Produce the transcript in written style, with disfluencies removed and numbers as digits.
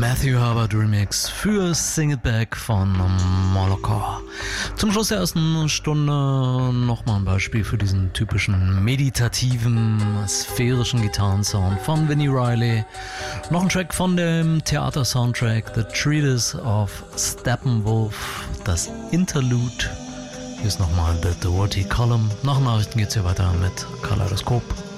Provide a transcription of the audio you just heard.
Matthew Herbert Remix für Sing It Back von Molokor. Zum Schluss der ersten Stunde nochmal ein Beispiel für diesen typischen meditativen, sphärischen Gitarrensound von Vinnie Riley. Noch ein Track von dem Theater-Soundtrack The Treatise of Steppenwolf, das Interlude. Hier ist nochmal The Doherty Column. Nach Nachrichten geht's hier weiter mit Kaleidoskop.